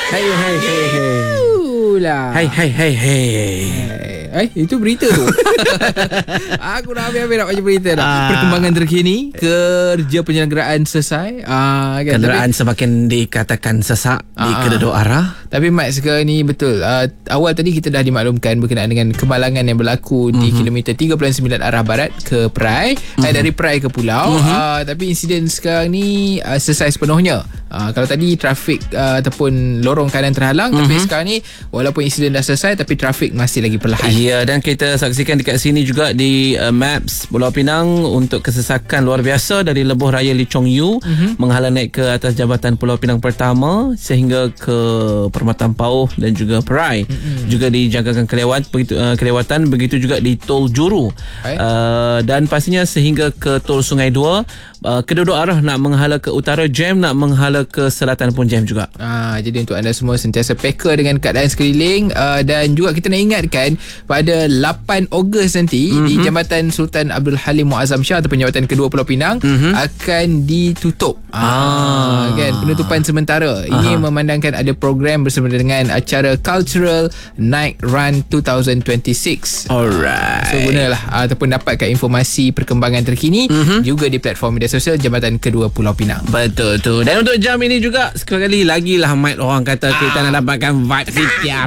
Hey. Lah. Hey. Itu berita tu. Aku dah habis-habis nak baca berita dah. Perkembangan terkini, kerja penyelenggaraan selesai. Kan? Kenderaan semakin dikatakan sesak di kedua arah. Tapi Mat, sekarang ni betul. Awal tadi kita dah dimaklumkan berkenaan dengan kemalangan yang berlaku di kilometer 3.9 arah barat ke Perai, dari Perai ke Pulau. Tapi insiden sekarang ni selesai sepenuhnya. Kalau tadi trafik ataupun lorong kanan terhalang, tapi sekarang ni walaupun insiden dah selesai, tapi trafik masih lagi perlahan. Ya, dan kita saksikan dekat sini juga di Maps Pulau Pinang untuk kesesakan luar biasa dari lebuh raya Lee Chong Yu menghalang naik ke atas jabatan Pulau Pinang Pertama sehingga ke Permatan Pauh dan juga Perai. Juga dijangkakan kelewatan, begitu juga di Tol Juru. Dan pastinya sehingga ke Tol Sungai Dua. Kedua-dua arah nak menghala ke utara jam, nak menghala ke selatan pun jam juga. Jadi untuk anda semua sentiasa peka dengan keadaan sekeliling, dan juga kita nak ingatkan pada 8 Ogos nanti di Jambatan Sultan Abdul Halim Muazzam Shah ataupun Jambatan Kedua Pulau Pinang akan ditutup. Kan, penutupan sementara. Ini memandangkan ada program bersama dengan acara Cultural Night Run 2026. Alright. So gunalah ataupun dapatkan informasi perkembangan terkini juga di platform media sosial Jambatan Kedua Pulau Pinang. Betul tu. Dan untuk jam ini juga sekali lagi lah Mat, orang kata kita nak dapatkan vibe setiap